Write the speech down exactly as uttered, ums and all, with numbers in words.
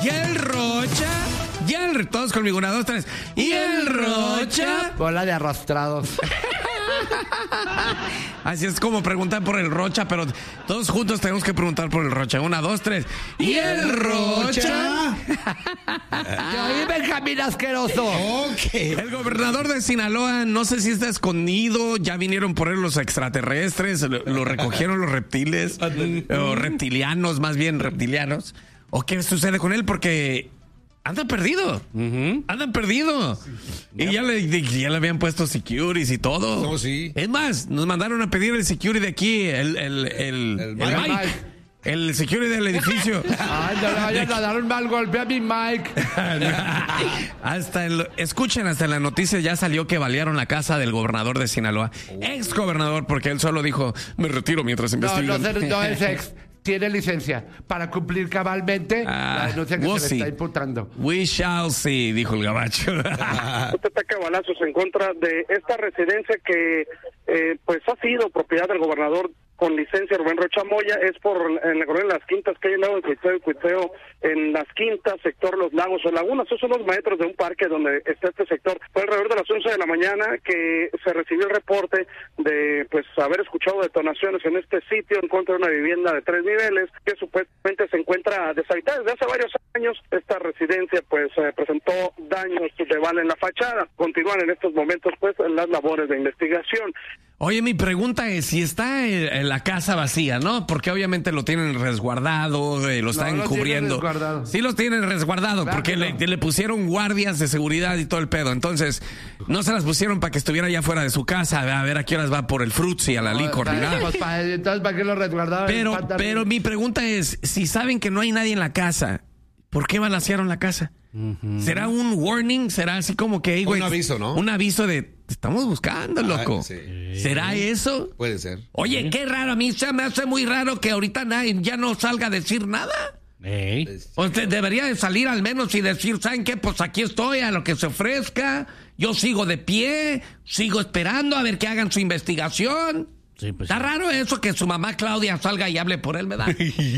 Y el Rocha, y el... Todos conmigo, una, dos, tres. Y el Rocha... Bola de arrastrados. Así es como preguntar por el Rocha, pero todos juntos tenemos que preguntar por el Rocha. Una, dos, tres. ¿Y el Rocha? ¡Y Benjamín asqueroso! Ok. El gobernador de Sinaloa, no sé si está escondido, ya vinieron por él los extraterrestres, lo, lo recogieron los reptiles, o reptilianos, más bien reptilianos. ¿O qué sucede con él? Porque... Anda perdido. Uh-huh. Anda perdido. Sí. Y ya le, ya le habían puesto securities y todo. No, sí. Es más, nos mandaron a pedir el security de aquí, el, el, el, el, el Mike. Mike. El security del edificio. Ay, no le vayan a dar un mal golpe a mi Mike. Hasta el, escuchen, hasta en la noticia ya salió que balearon la casa del gobernador de Sinaloa. Oh. Ex gobernador, porque él solo dijo, me retiro mientras investigan. No, no, no es ex. Tiene licencia para cumplir cabalmente ah, la denuncia que we'll se le está imputando. We shall see, dijo el gabacho. Este ataque a balazos en contra de esta residencia que eh, pues ha sido propiedad del gobernador con licencia Rubén Rocha Moya, es por en la colonia Las Quintas, calle Lago de Cuiteo y Cuiteo, en Las Quintas, sector Los Lagos o Lagunas. Esos son los metros de un parque donde está este sector. Fue alrededor de las once de la mañana que se recibió el reporte de pues haber escuchado detonaciones en este sitio en contra de una vivienda de tres niveles que supuestamente se encuentra deshabitada desde hace varios años. Esta residencia pues eh, presentó daños de bala en la fachada. Continúan en estos momentos pues las labores de investigación. Oye, mi pregunta es, si está en la casa vacía, ¿no? Porque obviamente lo tienen resguardado, eh, lo están no, lo cubriendo. Sí los tienen resguardado, claro, porque le, le pusieron guardias de seguridad y todo el pedo. Entonces, no se las pusieron para que estuviera allá fuera de su casa, a ver a qué horas va por el frutzi, a la no, licor, ni nada. Pues, pa, entonces, ¿para qué lo resguardaron? Pero, pero mi pregunta es, si saben que no hay nadie en la casa, ¿por qué balacearon la casa? Uh-huh. ¿Será un warning? ¿Será así como que... Hey, güey, un aviso, ¿no? Un aviso de... Te estamos buscando, loco. Ah, sí. ¿Será eso? Puede ser. Oye, qué raro. A mí se me hace muy raro que ahorita nadie ya no salga a decir nada. ¿Eh? Usted debería de salir al menos y decir, ¿saben qué? Pues aquí estoy, a lo que se ofrezca. Yo sigo de pie, sigo esperando a ver que hagan su investigación. Sí, pues, Está sí. raro eso que su mamá Claudia salga y hable por él, ¿verdad?